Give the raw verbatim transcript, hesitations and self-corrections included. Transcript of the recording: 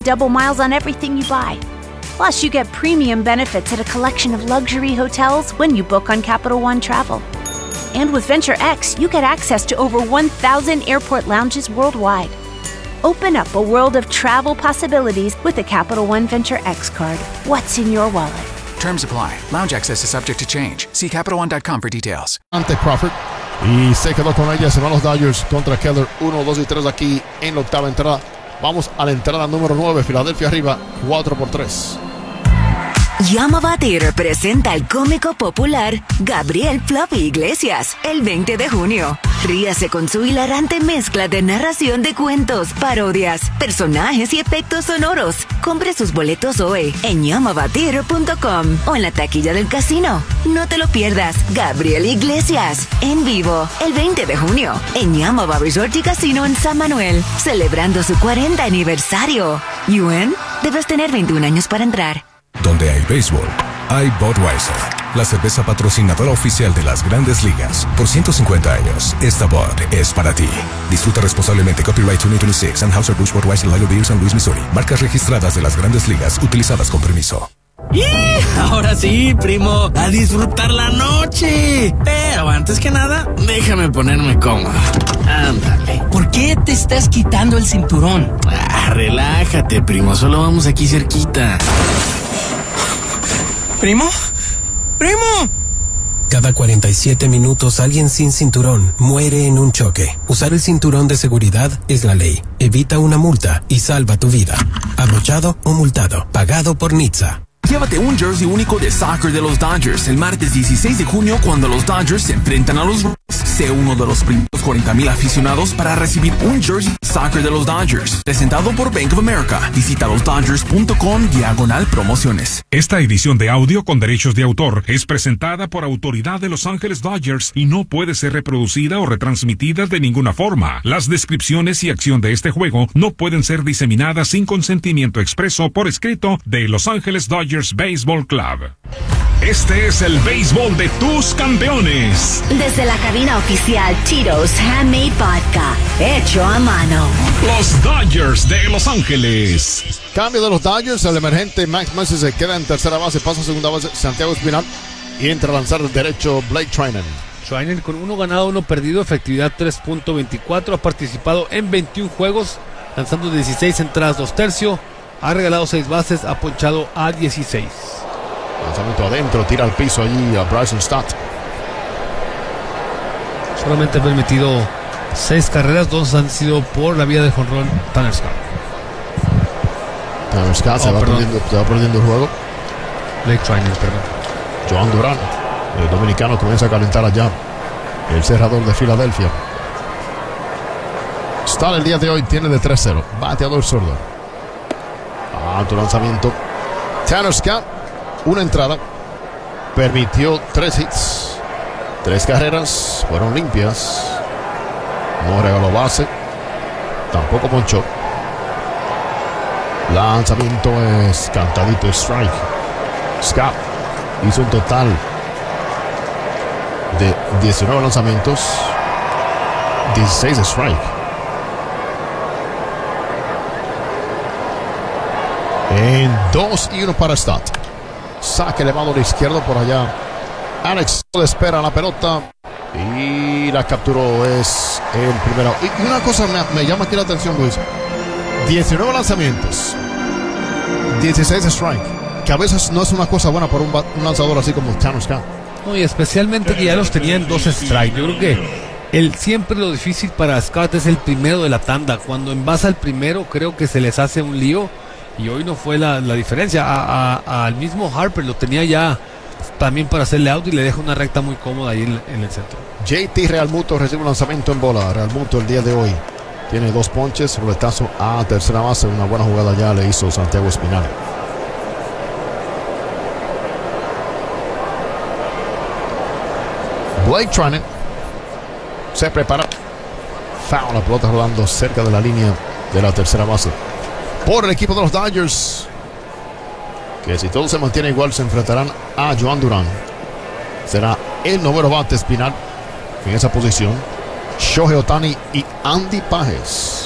double miles on everything you buy. Plus, you get premium benefits at a collection of luxury hotels when you book on Capital One Travel. And with Venture X, you get access to over one thousand airport lounges worldwide. Open up a world of travel possibilities with the Capital One Venture X card. What's in your wallet? Terms apply. Lounge access is subject to change. See Capital One dot com for details. Ante Crawford. Y se quedó con ella. Se van los Dodgers contra Keller. uno, dos y tres aquí en la octava entrada. Vamos a la entrada número nueve. Filadelfia arriba. cuatro por tres. Llama a Batir presenta al cómico popular Gabriel Fluffy Iglesias el veinte de junio. Ríase con su hilarante mezcla de narración de cuentos, parodias, personajes y efectos sonoros. Compre sus boletos hoy en llama batir punto com o en la taquilla del casino. No te lo pierdas. Gabriel Iglesias en vivo el veinte de junio en Yamava Resort y Casino en San Manuel, celebrando su cuarenta aniversario. ¿U N? Debes tener veintiún años para entrar. Donde hay béisbol, hay Budweiser, la cerveza patrocinadora oficial de las Grandes Ligas. Por ciento cincuenta años, esta Bud es para ti. Disfruta responsablemente. Copyright veinte veintiséis, Anheuser-Busch Budweiser Lager Beer, San Luis, Missouri. Marcas registradas de las Grandes Ligas, utilizadas con permiso. ¡Y! Ahora sí, primo, a disfrutar la noche. Pero antes que nada, déjame ponerme cómodo. Ándale. ¿Por qué te estás quitando el cinturón? Ah, relájate, primo, solo vamos aquí cerquita. ¿Primo? ¡Primo! Cada cuarenta y siete minutos alguien sin cinturón muere en un choque. Usar el cinturón de seguridad es la ley. Evita una multa y salva tu vida. Abrochado o multado. Pagado por N H T S A. Llévate un jersey único de soccer de los Dodgers el martes dieciséis de junio cuando los Dodgers se enfrentan a los Reds. Sé uno de los primeros cuarenta mil aficionados para recibir un jersey de soccer de los Dodgers. Presentado por Bank of America. Visita los dodgers punto com diagonal promociones. Esta edición de audio con derechos de autor es presentada por autoridad de Los Ángeles Dodgers y no puede ser reproducida o retransmitida de ninguna forma. Las descripciones y acción de este juego no pueden ser diseminadas sin consentimiento expreso por escrito de Los Ángeles Dodgers Baseball Club. Este es el béisbol de tus campeones. Desde la cabina oficial Tito's Handmade Vodka, hecho a mano. Los Dodgers de Los Ángeles. Cambio de los Dodgers, el emergente Max Muncy se queda en tercera base, pasa a segunda base Santiago Espinal y entra a lanzar el derecho Blake Treinen. Treinen con uno ganado, uno perdido, efectividad tres punto veinticuatro, ha participado en veintiún juegos, lanzando dieciséis entradas, dos tercios. Ha regalado seis bases, ha ponchado a dieciséis. Lanzamiento adentro, tira al piso allí a Bryson Stott. Solamente ha permitido seis carreras, dos han sido por la vía de jonrón Tanner Scott. Tanner Scott oh, se, va perdiendo, se va perdiendo el juego. Blake Treinen, perdón. Joan Durán, el dominicano, comienza a calentar allá. El cerrador de Filadelfia. Stott el día de hoy tiene de tres cero. Bateador zurdo. Alto lanzamiento. Tanner Scott, una entrada, permitió tres hits, tres carreras, fueron limpias, no regaló base, tampoco ponchó. Lanzamiento es cantadito, strike. Scott hizo un total de diecinueve lanzamientos, dieciséis strike. En dos y uno para Stott. Saque elevado a la izquierda por allá. Alex le espera la pelota y la capturó. Es el primero. Y una cosa me, me llama aquí la atención, Luis. diecinueve lanzamientos, dieciséis strike. Que a veces no es una cosa buena para un, un lanzador así como Tanner Scott. No, y especialmente que ya los tenían dos strikes. Yo creo que el, siempre lo difícil para Scott es el primero de la tanda. Cuando envasa el primero, creo que se les hace un lío. Y hoy no fue la, la diferencia. A, a, al mismo Harper lo tenía ya también para hacerle out y le deja una recta muy cómoda ahí en, en el centro. J T Realmuto recibe un lanzamiento en bola. Realmuto el día de hoy tiene dos ponches, roletazo a tercera base. Una buena jugada ya le hizo Santiago Espinal. Blake Treinen se prepara. Foul, la pelota rodando cerca de la línea de la tercera base. Por el equipo de los Dodgers, que si todo se mantiene igual se enfrentarán a Joan Durán. Será el noveno bate Espinal en esa posición. Shohei Ohtani y Andy Pages.